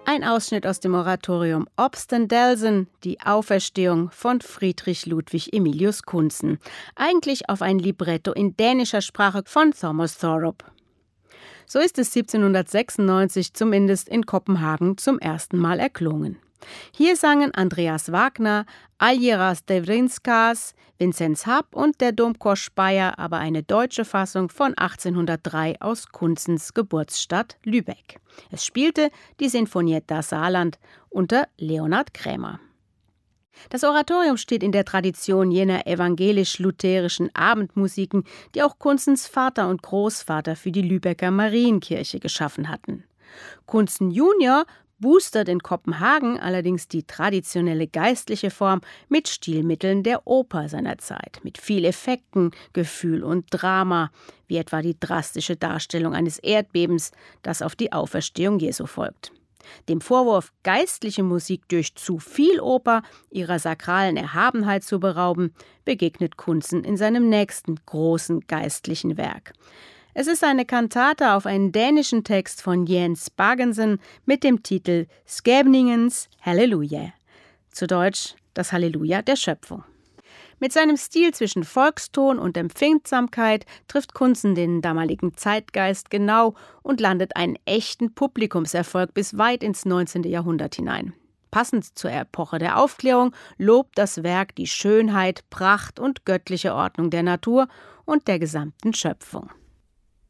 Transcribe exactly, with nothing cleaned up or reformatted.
Ein Ausschnitt aus dem Oratorium Obstendelsen, die Auferstehung von Friedrich Ludwig Emilius Kuntzen. Eigentlich auf ein Libretto in dänischer Sprache von Thomas Thorup. So ist es siebzehnhundertsechsundneunzig zumindest in Kopenhagen zum ersten Mal erklungen. Hier sangen Andreas Wagner, Algirdas Devrinskas, Vinzenz Happ und der Domchor Speyer aber eine deutsche Fassung von achtzehnhundertdrei aus Kuntzens Geburtsstadt Lübeck. Es spielte die Sinfonietta Saarland unter Leonhard Krämer. Das Oratorium steht in der Tradition jener evangelisch-lutherischen Abendmusiken, die auch Kuntzens Vater und Großvater für die Lübecker Marienkirche geschaffen hatten. Kuntzen Junior boostert in Kopenhagen allerdings die traditionelle geistliche Form mit Stilmitteln der Oper seiner Zeit, mit viel Effekten, Gefühl und Drama, wie etwa die drastische Darstellung eines Erdbebens, das auf die Auferstehung Jesu folgt. Dem Vorwurf, geistliche Musik durch zu viel Oper ihrer sakralen Erhabenheit zu berauben, begegnet Kuntzen in seinem nächsten großen geistlichen Werk. Es ist eine Kantate auf einen dänischen Text von Jens Bagensen mit dem Titel Skabningens Halleluja. Zu Deutsch das Halleluja der Schöpfung. Mit seinem Stil zwischen Volkston und Empfindsamkeit trifft Kuntzen den damaligen Zeitgeist genau und landet einen echten Publikumserfolg bis weit ins neunzehnte Jahrhundert hinein. Passend zur Epoche der Aufklärung lobt das Werk die Schönheit, Pracht und göttliche Ordnung der Natur und der gesamten Schöpfung.